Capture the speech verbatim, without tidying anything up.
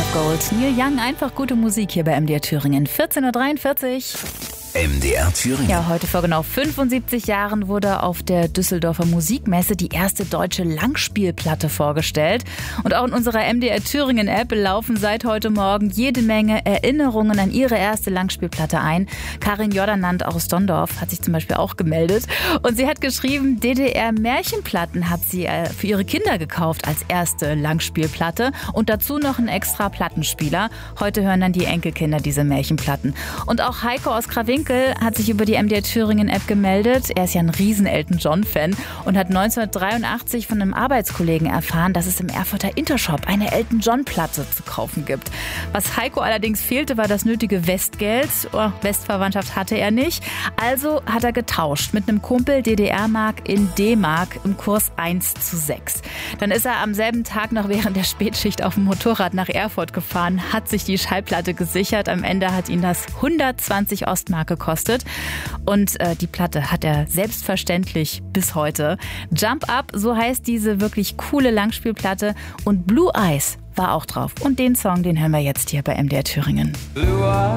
Gold. Neil Young, einfach gute Musik hier bei M D R Thüringen. vierzehn Uhr dreiundvierzig. M D R Thüringen. Ja, heute vor genau fünfundsiebzig Jahren wurde auf der Düsseldorfer Musikmesse die erste deutsche Langspielplatte vorgestellt. Und auch in unserer M D R Thüringen App laufen seit heute Morgen jede Menge Erinnerungen an ihre erste Langspielplatte ein. Karin Jordanand aus Dondorf hat sich zum Beispiel auch gemeldet. Und sie hat geschrieben, D D R-Märchenplatten hat sie für ihre Kinder gekauft als erste Langspielplatte. Und dazu noch einen extra Plattenspieler. Heute hören dann die Enkelkinder diese Märchenplatten. Und auch Heiko aus Krawinkel hat sich über die M D R Thüringen App gemeldet. Er ist ja ein riesen Elton John Fan und hat neunzehnhundertdreiundachtzig von einem Arbeitskollegen erfahren, dass es im Erfurter Intershop eine Elton John Platte zu kaufen gibt. Was Heiko allerdings fehlte, war das nötige Westgeld. Oh, Westverwandtschaft hatte er nicht. Also hat er getauscht mit einem Kumpel D D R-Mark in D-Mark im Kurs eins zu sechs. Dann ist er am selben Tag noch während der Spätschicht auf dem Motorrad nach Erfurt gefahren, hat sich die Schallplatte gesichert. Am Ende hat ihn das hundertzwanzig Ostmark gekostet. Und äh, die Platte hat er selbstverständlich bis heute. Jump Up, so heißt diese wirklich coole Langspielplatte. Und Blue Eyes war auch drauf. Und den Song, den hören wir jetzt hier bei M D R Thüringen. Blue Eyes.